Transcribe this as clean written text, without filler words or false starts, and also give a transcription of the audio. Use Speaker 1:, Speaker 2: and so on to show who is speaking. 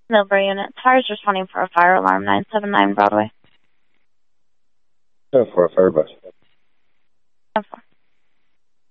Speaker 1: Millbury unit. Tires responding for a fire alarm, 979 Broadway.
Speaker 2: 10-4, fire bus.
Speaker 1: 10-4.